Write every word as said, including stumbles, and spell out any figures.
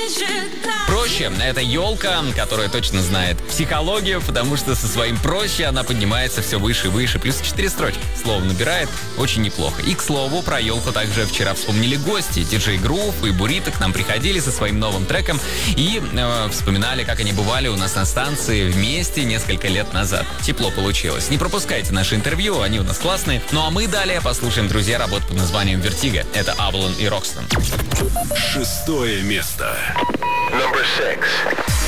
Проще — это елка, которая точно знает психологию, потому что со своим проще она поднимается все выше и выше. Плюс четыре строчки. Слово набирает очень неплохо. И, к слову, про елку также вчера вспомнили гости. Диджей Грув и Бурито к нам приходили со своим новым треком и э, вспоминали, как они бывали у нас на станции вместе несколько лет назад. Тепло получилось. Не пропускайте наши интервью, они у нас классные. Ну а мы далее послушаем, друзья, работу под названием «Вертиго». Это Avalon и Рокстон. Шестое место. Number six.